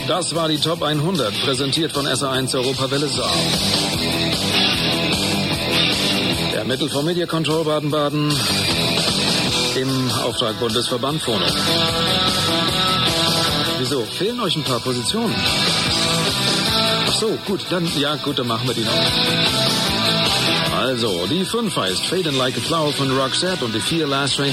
Das war die Top 100, präsentiert von SA1 Europawelle Saar. Der Mittel vom Media Control Baden-Baden im Auftrag Bundesverband Phono. Wieso? Fehlen euch ein paar Positionen? Ach so, gut, dann machen wir die noch. Also, die 5 heißt Fading Like a Flower von Roxette und die 4 Last Train